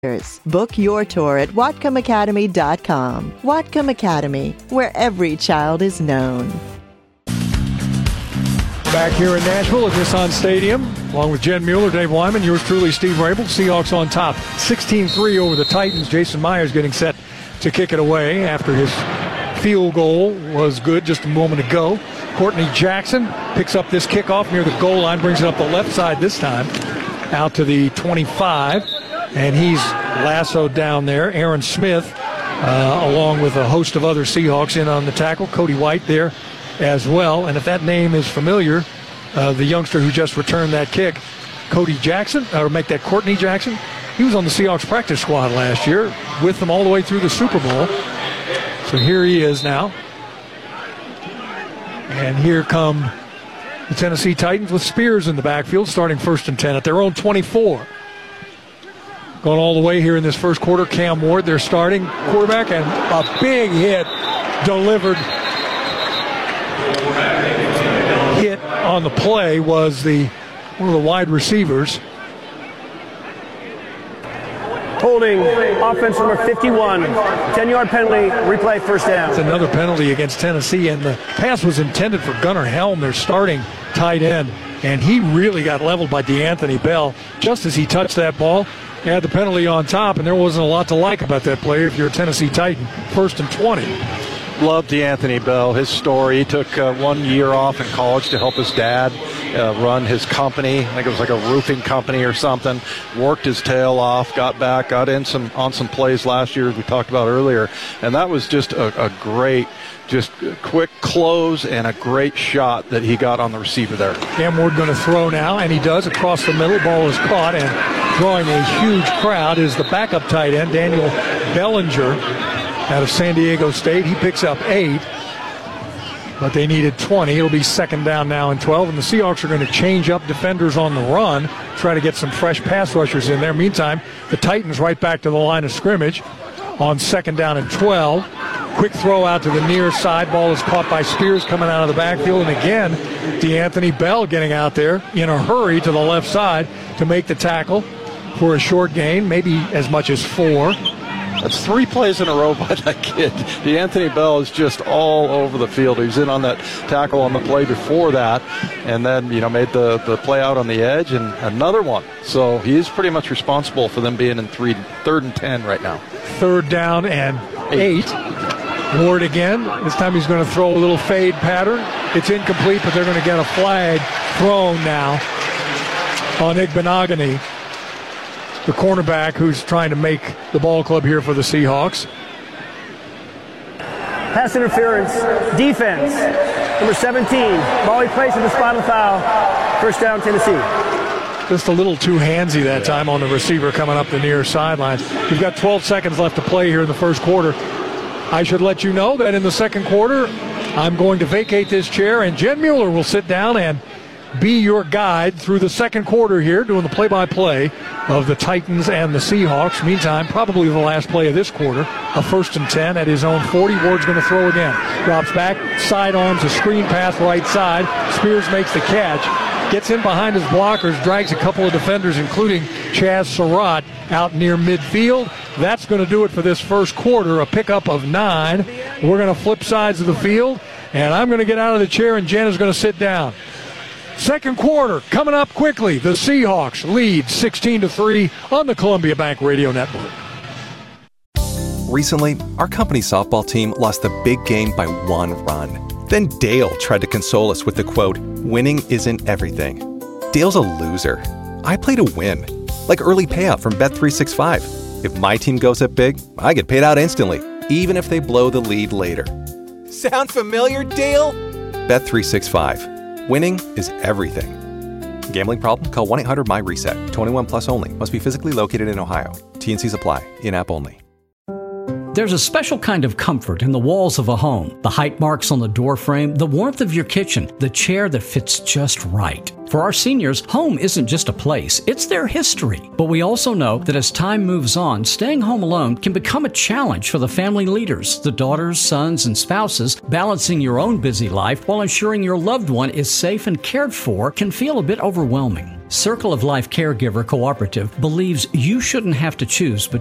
Book your tour at WhatcomAcademy.com. Whatcom Academy, where every child is known. Back here in Nashville at Nissan Stadium, along with Jen Mueller, Dave Wyman, yours truly, Steve Rabel. Seahawks on top, 16-3 over the Titans. Jason Myers getting set to kick it away after his field goal was good just a moment ago. Courtney Jackson picks up this kickoff near the goal line, brings it up the left side this time, out to the 25, and he's lassoed down there. Aaron Smith, along with a host of other Seahawks in on the tackle. Cody White there as well, and if that name is familiar, the youngster who just returned that kick, Courtney Jackson, he was on the Seahawks practice squad last year with them all the way through the Super Bowl. So here he is now. And here come the Tennessee Titans with Spears in the backfield, starting 1st and 10 at their own 24. Going all the way here in this first quarter, Cam Ward, their starting quarterback, and a big hit delivered. Hit on the play was one of the wide receivers. Holding offense number 51, 10-yard penalty, replay, first down. It's another penalty against Tennessee, and the pass was intended for Gunnar Helm, their starting tight end, and he really got leveled by DeAnthony Bell just as he touched that ball. He had the penalty on top, and there wasn't a lot to like about that play if you're a Tennessee Titan. 1st and 20. Loved DeAnthony Bell, his story. He took 1 year off in college to help his dad run his company. I think it was like a roofing company or something. Worked his tail off, got back, got in on some plays last year, as we talked about earlier. And that was just a great, just quick close and a great shot that he got on the receiver there. Cam Ward going to throw now, and he does across the middle. Ball is caught, and drawing a huge crowd is the backup tight end, Daniel Bellinger, out of San Diego State. He picks up 8, but they needed 20. It'll be 2nd down now and 12, and the Seahawks are going to change up defenders on the run, try to get some fresh pass rushers in there. Meantime, the Titans right back to the line of scrimmage on 2nd down and 12. Quick throw out to the near side. Ball is caught by Spears coming out of the backfield, and again, DeAnthony Bell getting out there in a hurry to the left side to make the tackle for a short gain, maybe as much as 4. That's 3 plays in a row by that kid. DeAnthony Bell is just all over the field. He was in on that tackle on the play before that, and then made the play out on the edge, and another one. So he's pretty much responsible for them being in 3rd and 10 right now. 3rd down and 8. Ward again. This time he's going to throw a little fade pattern. It's incomplete, but they're going to get a flag thrown now on Igbenogany, the cornerback who's trying to make the ball club here for the Seahawks. Pass interference, defense, number 17. Ball he placed at the spot of the foul. 1st down, Tennessee. Just a little too handsy that time on the receiver coming up the near sideline. We've got 12 seconds left to play here in the first quarter. I should let you know that in the second quarter, I'm going to vacate this chair, and Jen Mueller will sit down and be your guide through the second quarter here, doing the play-by-play of the Titans and the Seahawks. Meantime, probably the last play of this quarter, a 1st and 10 at his own 40. Ward's going to throw again. Drops back, sidearms, a screen pass right side. Spears makes the catch. Gets in behind his blockers, drags a couple of defenders, including Chaz Surratt, out near midfield. That's going to do it for this first quarter, a pickup of 9. We're going to flip sides of the field, and I'm going to get out of the chair, and Jen is going to sit down. Second quarter coming up quickly. The Seahawks lead 16-3 on the Columbia Bank Radio Network. Recently, our company softball team lost the big game by 1 run. Then Dale tried to console us with the quote, "Winning isn't everything." Dale's a loser. I play to win, like early payout from Bet365. If my team goes up big, I get paid out instantly, even if they blow the lead later. Sound familiar, Dale? Bet365. Winning is everything. Gambling problem? Call 1-800-MY-RESET. 21 plus only. Must be physically located in Ohio. T&Cs apply. In-app only. There's a special kind of comfort in the walls of a home. The height marks on the door frame, the warmth of your kitchen, the chair that fits just right. For our seniors, home isn't just a place, it's their history. But we also know that as time moves on, staying home alone can become a challenge for the family leaders, the daughters, sons, and spouses. Balancing your own busy life while ensuring your loved one is safe and cared for can feel a bit overwhelming. Circle of Life Caregiver Cooperative believes you shouldn't have to choose between